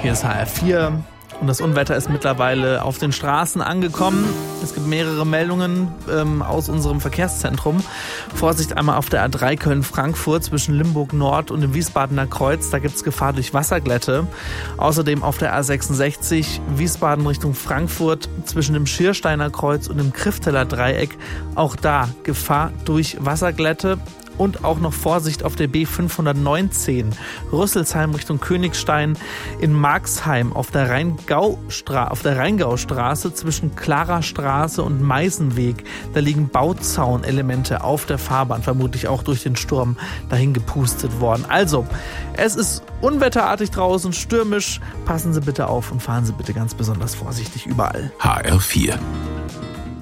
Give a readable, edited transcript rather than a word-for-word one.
Hier ist HR4 und das Unwetter ist mittlerweile auf den Straßen angekommen. Es gibt mehrere Meldungen aus unserem Verkehrszentrum. Vorsicht einmal auf der A3 Köln-Frankfurt zwischen Limburg Nord und dem Wiesbadener Kreuz. Da gibt es Gefahr durch Wasserglätte. Außerdem auf der A66 Wiesbaden Richtung Frankfurt zwischen dem Schiersteiner Kreuz und dem Krifteler Dreieck. Auch da Gefahr durch Wasserglätte. Und auch noch Vorsicht auf der B519 Rüsselsheim Richtung Königstein, in Marxheim auf der Rheingaustraße zwischen Klarastraße und Meißenweg. Da liegen Bauzaunelemente auf der Fahrbahn, vermutlich auch durch den Sturm dahin gepustet worden. Also, es ist unwetterartig draußen, stürmisch. Passen Sie bitte auf und fahren Sie bitte ganz besonders vorsichtig überall. HR4